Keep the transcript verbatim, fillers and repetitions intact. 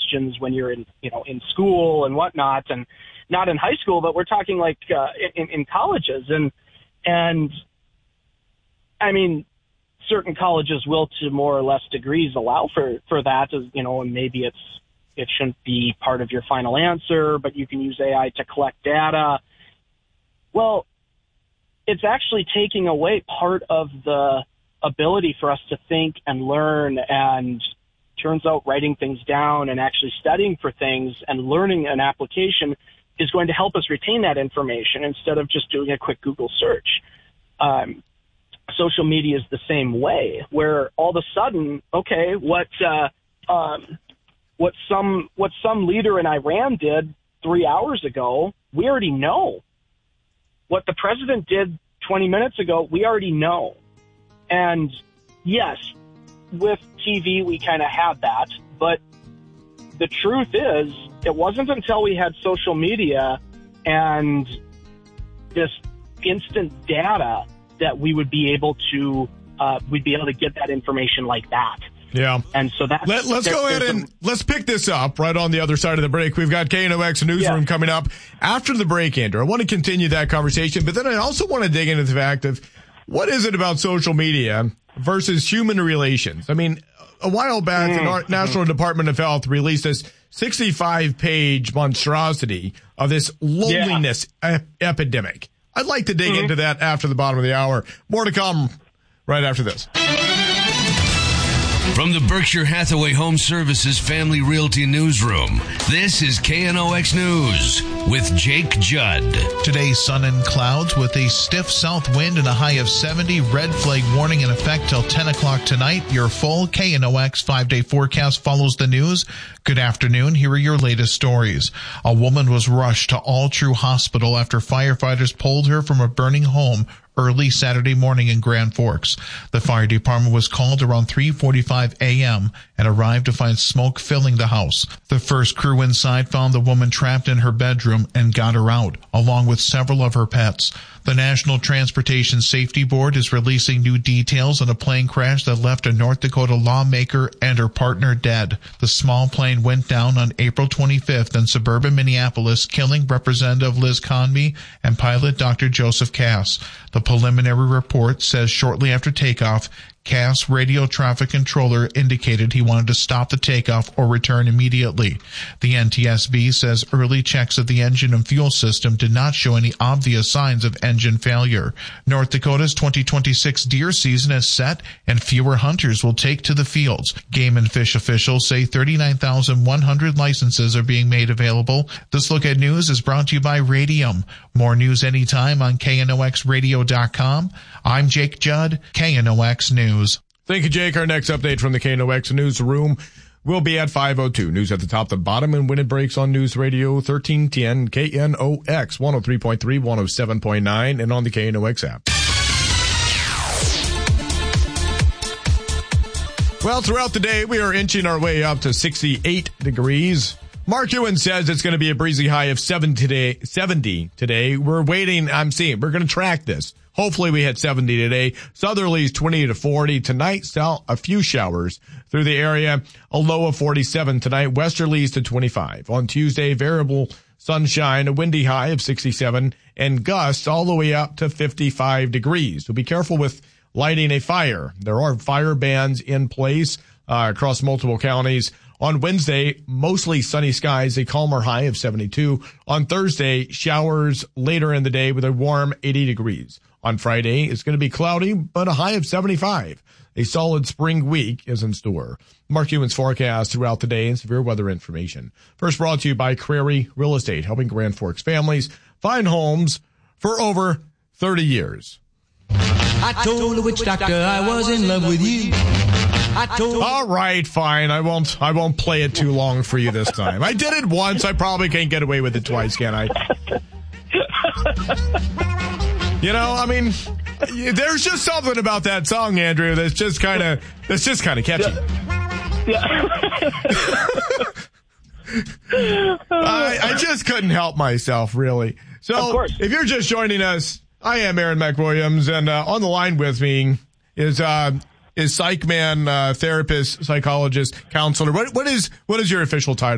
questions when you're in, you know, in school and whatnot, and not in high school, but we're talking like uh, in, in colleges. And, and I mean, certain colleges will, to more or less degrees, allow for, for that, as, you know, and maybe it's, it shouldn't be part of your final answer, but you can use A I to collect data. Well, it's actually taking away part of the ability for us to think and learn, and turns out writing things down and actually studying for things and learning an application is going to help us retain that information instead of just doing a quick Google search. Um, social media is the same way, where all of a sudden, okay, what uh, um, what some what some leader in Iran did three hours ago, we already know. What the president did twenty minutes ago, we already know. And yes, with T V, we kind of had that, but the truth is, it wasn't until we had social media and this instant data that we would be able to, uh, we'd be able to get that information like that. Yeah. And so that's... Let, let's go ahead and let's pick this up right on the other side of the break. We've got K N O X Newsroom yeah. coming up after the break, Andrew. I want to continue that conversation, but then I also want to dig into the fact of what is it about social media versus human relations? I mean, a while back, mm-hmm. the National Department of Health released this sixty-five page monstrosity of this loneliness yeah. ep- epidemic. I'd like to dig mm-hmm. into that after the bottom of the hour. More to come right after this. From the Berkshire Hathaway Home Services Family Realty Newsroom, this is K N O X News with Jake Judd. Today, sun and clouds with a stiff south wind and a high of seventy. Red flag warning in effect till ten o'clock tonight. Your full K N O X five-day forecast follows the news. Good afternoon. Here are your latest stories. A woman was rushed to All True Hospital after firefighters pulled her from a burning home early Saturday morning in Grand Forks. The fire department was called around three forty-five a.m. and arrived to find smoke filling the house. The first crew inside found the woman trapped in her bedroom and got her out, along with several of her pets. The National Transportation Safety Board is releasing new details on a plane crash that left a North Dakota lawmaker and her partner dead. The small plane went down on April twenty-fifth in suburban Minneapolis, killing Representative Liz Conby and pilot Doctor Joseph Cass. The preliminary report says shortly after takeoff, Cass radio traffic controller indicated he wanted to stop the takeoff or return immediately. The N T S B says early checks of the engine and fuel system did not show any obvious signs of engine failure. North Dakota's twenty twenty-six deer season is set and fewer hunters will take to the fields. Game and Fish officials say thirty-nine thousand one hundred licenses are being made available. This Look at News is brought to you by Radium. More news anytime on K N O X radio dot com. I'm Jake Judd, K N O X News. Thank you, Jake. Our next update from the K N O X Newsroom will be at five oh two. News at the top, the bottom, and when it breaks on News Radio thirteen ten, K N O X one oh three point three, one oh seven point nine, and on the K N O X app. Well, throughout the day, we are inching our way up to sixty-eight degrees. Mark Ewan says it's going to be a breezy high of seven today, seventy today. We're waiting. I'm seeing. We're going to track this. Hopefully we hit seventy today. Southerlies twenty to forty. Tonight, a few showers through the area. A low of forty-seven tonight. Westerlies to twenty-five. On Tuesday, variable sunshine, a windy high of sixty-seven, and gusts all the way up to fifty-five degrees. So be careful with lighting a fire. There are fire bans in place uh, across multiple counties. On Wednesday, mostly sunny skies, a calmer high of seventy-two. On Thursday, showers later in the day with a warm eighty degrees. On Friday, it's going to be cloudy, but a high of seventy-five. A solid spring week is in store. Mark Ewan's forecast throughout the day and severe weather information. First brought to you by Crary Real Estate, helping Grand Forks families find homes for over thirty years. I told the witch doctor I was in love with you. I told All right, fine. I won't I won't play it too long for you this time. I did it once. I probably can't get away with it twice, can I? You know, I mean, there's just something about that song, Andrew, that's just kind of that's just kind of catchy. Yeah. yeah. I, I just couldn't help myself, really. So, if you're just joining us, I am Aaron McWilliams, and uh, on the line with me is uh, is psych man, uh, therapist, psychologist, counselor. What what is what is your official title?